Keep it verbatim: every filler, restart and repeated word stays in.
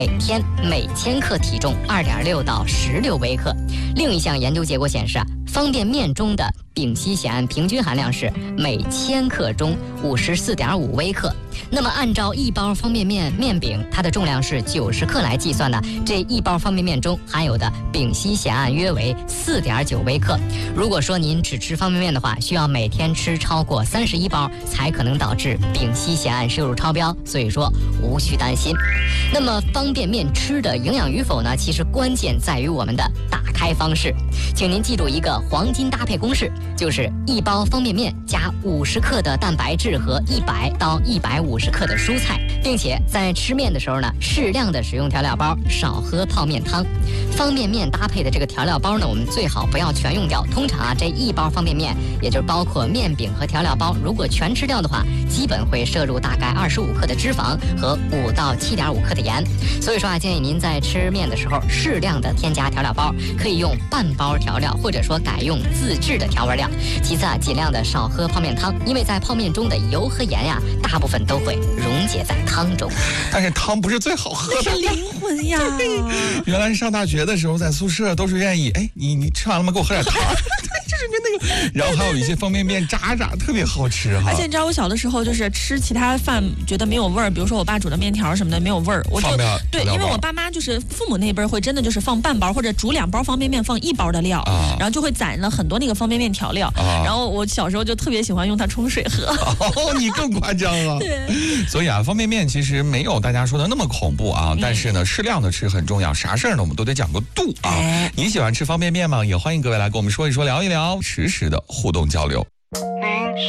每天每千克体重二点六到十六微克。另一项研究结果显示啊，方便面中的丙烯酰胺平均含量是每千克中五十四点五微克。那么按照一包方便面面饼它的重量是九十克来计算呢，这一包方便面中含有的丙烯酰胺约为四点九微克。如果说您只吃方便面的话，需要每天吃超过三十一包才可能导致丙烯酰胺摄入超标，所以说无需担心。那么方便面吃的营养与否呢？其实关键在于我们的打开方式。请您记住一个黄金搭配公式，就是一包方便面加五十克的蛋白质和一百到一百五十克的蔬菜，并且在吃面的时候呢，适量的使用调料包，少喝泡面汤。方便面搭配的这个调料包呢，我们最好不要全用掉。通常啊，这一包方便面，也就是包括面饼和调料包，如果全吃掉的话，基本会摄入大概二十五克的脂肪和五到七点五克的盐。所以说啊，建议您在吃面的时候适量的添加调料包，可以用半包调料，或者说改用自制的调味料。其次啊，尽量的少喝泡面汤，因为在泡面中的油和盐呀，大部分都会溶解在汤中。 但是汤不是最好喝的， 是灵魂呀。 原来上大学的时候，在宿舍都是愿意，哎，你你吃完了吗？给我喝点汤。就是那个，然后还有一些方便面渣渣，特别好吃哈。 而且你知道，我小的时候就是吃其他饭觉得没有味儿，比如说我爸煮的面条什么的没有味儿，我就对，因为我爸妈就是父母那辈会真的就是放半包或者煮两包方便面，放一包的料，啊、然后就会攒了很多那个方便面调料，啊、然后我小时候就特别喜欢用它冲水喝。 哦，你更夸张了。 对， 所以啊，方便面其实没有大家说的那么恐怖啊，嗯、但是呢，适量的吃很重要。啥事儿呢，我们都得讲个度啊。哎、你喜欢吃方便面吗？也欢迎各位来跟我们说一说，聊一聊，实时的互动交流。